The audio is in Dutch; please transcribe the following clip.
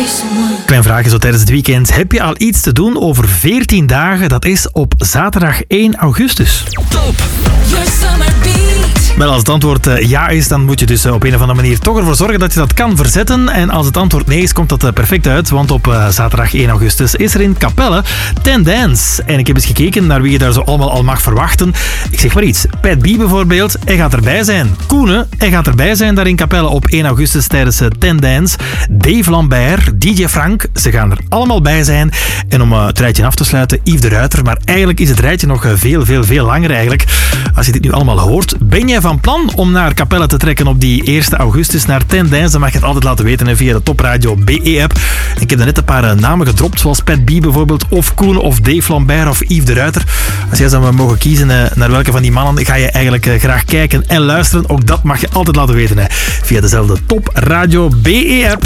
Klein vraagje zo tijdens het weekend. Heb je al iets te doen over 14 dagen? Dat is op zaterdag 1 augustus. Top! Your summer beat. Wel, als het antwoord ja is, dan moet je dus op een of andere manier toch ervoor zorgen dat je dat kan verzetten. En als het antwoord nee is, komt dat perfect uit. Want op zaterdag 1 augustus is er in Capelle 10 Dance. En ik heb eens gekeken naar wie je daar zo allemaal al mag verwachten. Ik zeg maar iets. Pat B bijvoorbeeld, hij gaat erbij zijn. Koene, hij gaat erbij zijn daar in Capelle op 1 augustus tijdens 10 Dance. Dave Lambert, DJ Frank, ze gaan er allemaal bij zijn. En om het rijtje af te sluiten, Yves de Ruiter. Maar eigenlijk is het rijtje nog veel langer eigenlijk. Als je dit nu allemaal hoort, ben jij van plan om naar Capelle te trekken op die 1 augustus naar 10 Dance? Dan mag je het altijd laten weten via de Top Radio BE-app. Ik heb net een paar namen gedropt, zoals Pat B bijvoorbeeld, of Koen, of Dave Lambert, of Yves de Ruiter. Als jij zou mogen kiezen naar welke van die mannen ga je eigenlijk graag kijken en luisteren, ook dat mag je altijd laten weten via dezelfde Top Radio BE-app.